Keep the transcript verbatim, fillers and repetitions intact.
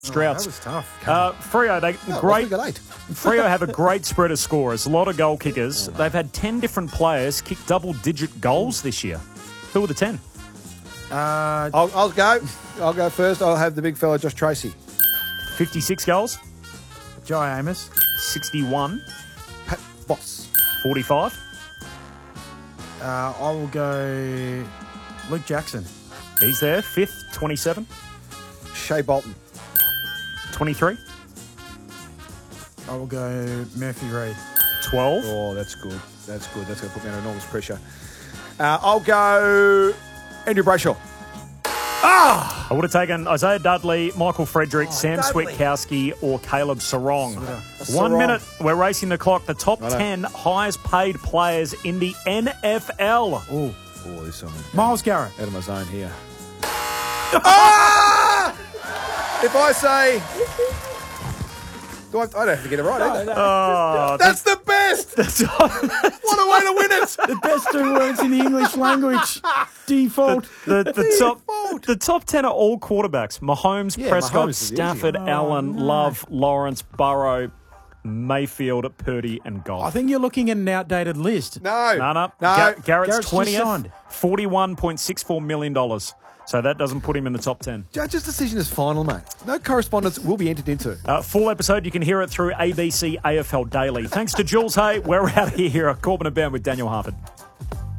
Strouts. Oh, that was tough. Uh, Freo, they No, great. I got eight. Freo have a great spread of scorers, a lot of goal kickers. They've had ten different players kick double-digit goals this year. Who are the ten? Uh, I'll, I'll go. I'll go first. I'll have the big fella, Josh Tracy. fifty-six goals, Jai Amos. sixty-one, Pat Boss. forty-five, Uh, I will go Luke Jackson. he's there, fifth, twenty-seven, Shea Bolton. twenty-three, I will go Murphy Reid. twelve, Oh, that's good. That's good. That's going to put me under enormous pressure. Uh, I'll go Andrew Brayshaw. I would have taken Isaiah Dudley, Michael Frederick, Sam Dudley. Switkowski, or Caleb Sarong. One Sarong. minute, we're racing the clock. The top Righto. ten highest paid players in the N F L. Oh, Oh, this one. Miles Garrett. Out of my zone here. ah! If I say... Do I, I don't have to get it right either. Oh, That's the best! that's, What a way to win it! The best two words in the English language. Default. the, the top the top ten are all quarterbacks. Mahomes, Yeah, Prescott, Mahomes is easy. Stafford, Oh, Allen, no. Love, Lawrence, Burrow, Mayfield, Purdy, and Goff. I think you're looking at an outdated list. No. no, no. No. Gar- Garrett's Garrett's just twentieth, signed. forty-one point six four million dollars. So that doesn't put him in the top ten. Judge's decision is final, mate. No correspondence will be entered into. Uh, full episode, you can hear it through A B C A F L Daily. Thanks to Jules Hay. We're out of here. Corbin and Ben with Daniel Harford.